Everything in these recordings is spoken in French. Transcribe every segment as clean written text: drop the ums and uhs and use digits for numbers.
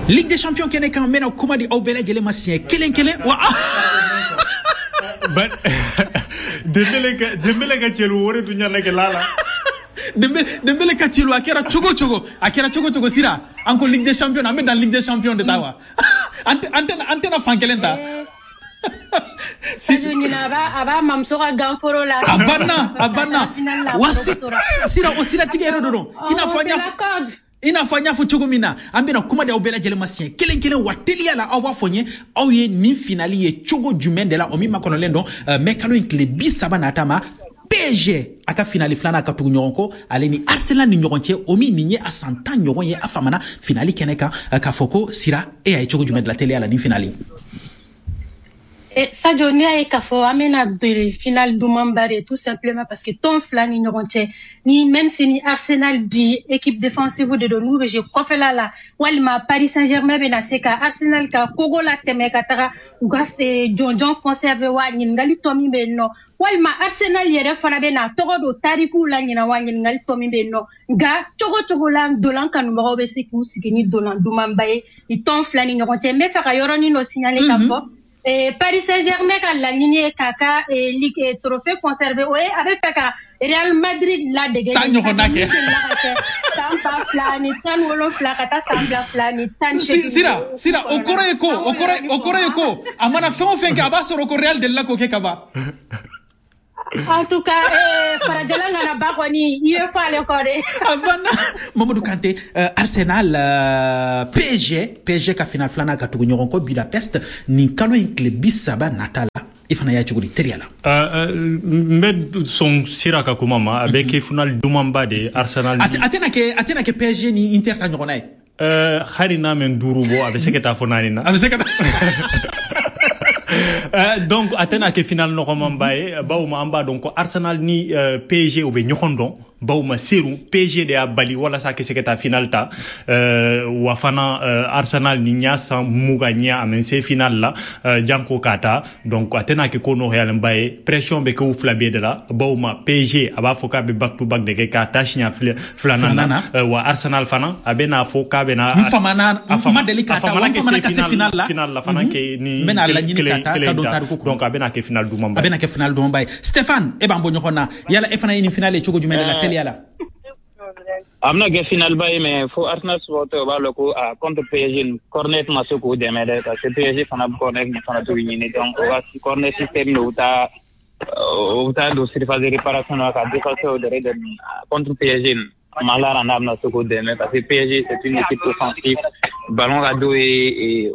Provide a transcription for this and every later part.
Ligue des champions kene kan mena kuma di obela jele masien kelen wa but dembele ga chelu wore dunya na ke lala dembele ka chelu akera chogo sira anko Ligue des champions ambe dans Ligue des champions de tawa antena fankelenta si aba mamsoka ganforo la abana wasi sira osira tigero dono inafanya fo chogomina ambena kuma da obela jele masien kelen watelia la awa fonye au ye ni finali ye chogo jumende la omi makono lendo mekano inkle bisaba na tama PSG aka finali flana aka tugu nyonko aleni Arsenal ni nyonche omi ninye asanta nyonye afamana finali keneka ka foko sira e ay chogo jumende la tele ala ni finali. Sadio Nia Kafo amena de finale d'Oumambare tout simplement parce que ton flani n'oronche ni même si ni Arsenal di équipe défensive de nous je koffe la walma Paris Saint-Germain benaseka Arsenal ka kogo la teme katara gaste John conserve wa ngali tomi benno walma Arsenal yere fana bena togo do tariku la nyina wa ngali tomi benno ga togo la dolan kanu mo be siku sikini dolan d'Oumambare ni ton flani n'oronche me fa yoroni no signaler Kafo. Paris Saint-Germain a la ligne Kaka et Ligue trophée conservé ouais avec Kaka Real Madrid la dégagé Tampa flani tan wolo flakata sambla flani tan sira okoreko amana fe ka basoro ko Real de la ko ke kaba en tout cas Farajalanga na bakoni UEFA le kore abana Mamadou Kanté Arsenal PSG ka final flana ka tugu nyoronko Budapest ni kalo inkle bisaba natala ifana ya chuguri teriala mbed son siraka kumama avec final dumamba de Arsenal atena ke PSG ni Inter ta nyonay harina men durubo avec seketa fonanina avec seketa donc atena ke final no komambaye bawuma amba donc Arsenal ni PSG obe nyokondon bawuma seru PSG de abali wala sa ke seketa final ta wafana Arsenal ni nya san muganya amense final la janko kata donc atena ke kono Real mbaye pression be ko flabe de la bawuma PSG aba foka be back to back de ke kata shinya flanana wa Arsenal fana abena foka bena afama delicata afama ka final la fana ke ni mena la nyini kata donc abena ke final du mamba Stéphane ebambo nyokona yala efana ni finale chogo jumende la tele yala amna ke final bay mais faut Arsenal supporter ba loko contre PSG cornet masoko demede parce que PSG fana cornet ni fana to ni donc on va cornet système no uta do surface de réparation ka défenseur de red contre PSG malara na amna soko demede parce que PSG c'est une équipe offensive ballon rado et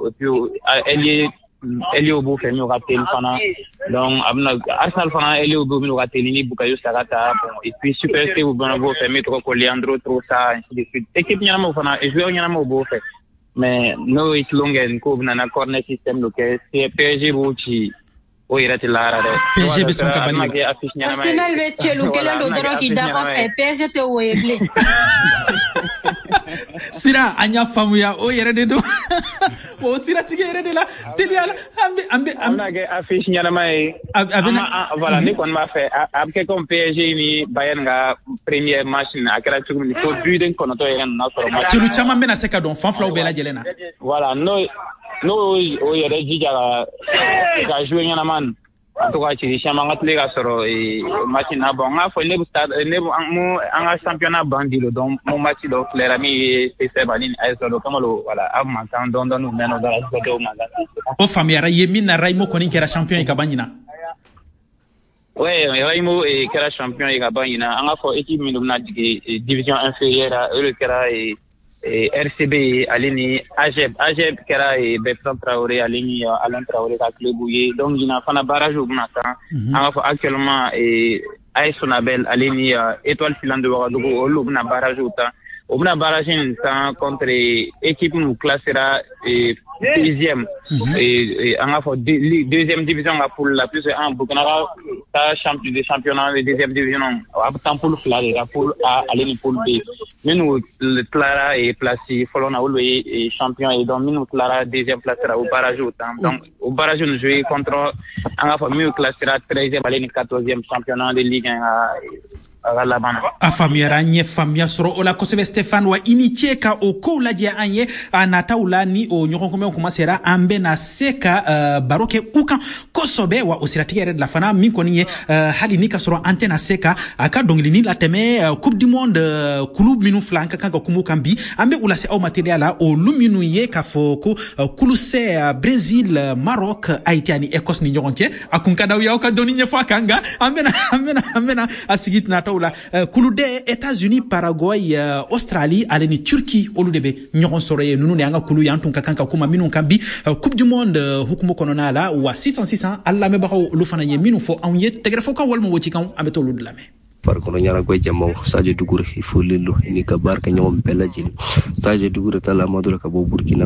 Elio Bou fait nous rater le fana donc Arsenal fana Elio Bou nous rater ni Bukayo Saka et puis Super C ou Bonavo fait mettre ko Leandro Trossard ainsi de suite équipe nyama mo fana et joueur nyama mo bo fait mais no it longen ko na corner système lo que c'est PSG Bouchi o irati lara de PSG be son kabani Arsenal be chelu kelen do doro ki da ko PSG te weble sira anya famuya o yere de do o sira tige yere de la teliala ambe ge affiche nyana mai voilà ni kon ma fait après comme PSG ni Bayern nga première match na akara tugum ni ko buiden kono to yeren na soro match chelu chama mena seka don fanfla o bela jelena voilà no o yere jija ga jouer nyana man to ka ci chama ngatle ga soro match na bon nga fo lebu stade lebu mo anga championnat bandilo donc mo match do clerami c'est balin ay solo kamalo voilà am kan don meno dara do maga o famiara yemina Raimo koni kera champion ka banyina Raimo kera champion ka banyina anga fo équipe minum na division inférieure le kera RCB alini AGEB kera Bertrand Traoré alini Alain Traoré ka club bouye donc ina fana barrage au Bunata anga fo actuellement AS Sonabel alini étoile filante de Ouagadougou au na barrage au na barrage contre équipe nous classera deuxième et en fait deuxième division pour la plus en Burkina ta champion de championnat de deuxième division à temps pour la pour aller pour B mais nous le Clara est placé Folona et champion et donc nous Clara deuxième place au barrage donc au barrage nous jouer contre en fait mieux classera 13e aller 14e championnat de Ligue 1 a famiyara nye famiya sɔrɔ o la kosɛbɛ Stéphane wa ini cɛ ka o kow lajɛ an ye a nataw la ni o ɲɔgɔnkunbɛnw commencera an bɛna se ka baro kɛ u kan kosɛbɛ wa o siratigɛ yɛrɛ de la fana min kɔni ye hali ni ka sɔrɔ an tɛna se ka a ka dɔnkilini latɛmɛ coupe du monde kulu minnu fila an ka kan ka kumu kan bi an bɛ u lase aw ma teliya la olu minnu ye k'a fɔ ko kulusɛ Brésil Maroc Haïti ani Écosse ni ɲɔgɔn cɛ a kun ka d'aw ye aw ka dɔnni ɲɛfɔ a kan nka an bɛna a sigi nataw la kulude États-Unis Paraguay Australie ale ni Turquie olu de bɛ ɲɔgɔn sɔrɔ ye nunu de an ka kulu y'an tun ka kan ka kuma minnu kan bi coupe du monde hukumu kɔnɔna la wa sisan an lamɛnbagaw olu fana ye minnu fɔ anw ye tɛgɛrɛfɔ kan walima wocikan an bɛ t'olu de lamɛn farikolo ɲɛnagwɛ jamaw Sadio Doucouré i folilo ni ka barika ɲɔgɔn bɛɛ lajɛlen Sadio Doucouré ta la Madura ka bɔ Burkina